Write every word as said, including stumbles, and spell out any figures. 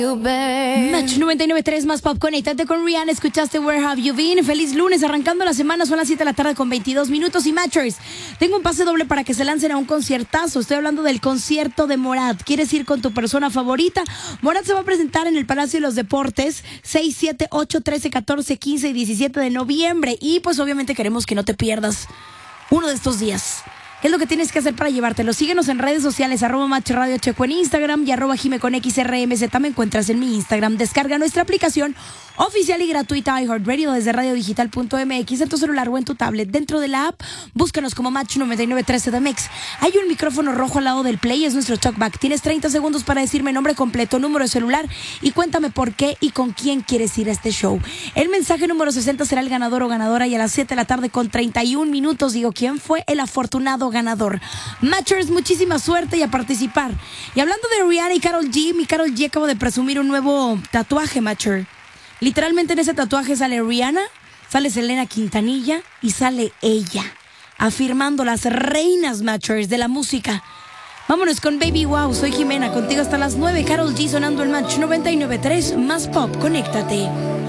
Match noventa y nueve punto tres más pop, conéctate con Rihanna, escuchaste Where Have You Been. Feliz lunes, arrancando la semana, son las siete de la tarde con veintidós minutos. Y Matchers, tengo un pase doble para que se lancen a un conciertazo. Estoy hablando del concierto de Morat. ¿Quieres ir con tu persona favorita? Morat se va a presentar en el Palacio de los Deportes seis, siete, ocho, trece, catorce, quince y diecisiete de noviembre. Y pues obviamente queremos que no te pierdas uno de estos días. ¿Qué es lo que tienes que hacer para llevártelo? Síguenos en redes sociales, arroba Match Radio Checo en Instagram y arroba Jime con X R M Z. Me encuentras en mi Instagram. Descarga nuestra aplicación oficial y gratuita iHeartRadio desde radio digital punto m x en tu celular o en tu tablet. Dentro de la app, búscanos como Match noventa y nueve punto tres C D M X. Hay un micrófono rojo al lado del play, es nuestro talkback. Tienes treinta segundos para decirme nombre completo, número de celular y cuéntame por qué y con quién quieres ir a este show. El mensaje número sesenta será el ganador o ganadora y a las siete de la tarde con treinta y un minutos digo quién fue el afortunado ganador. Matchers, muchísima suerte y a participar. Y hablando de Rihanna y Karol G, mi Karol G acabo de presumir un nuevo tatuaje, Matcher. Literalmente en ese tatuaje sale Rihanna, sale Selena Quintanilla y sale ella, afirmando las reinas, Matchers, de la música. Vámonos con Baby Wow, soy Jimena, contigo hasta las nueve. Karol G sonando el Match noventa y nueve punto tres más pop, conéctate.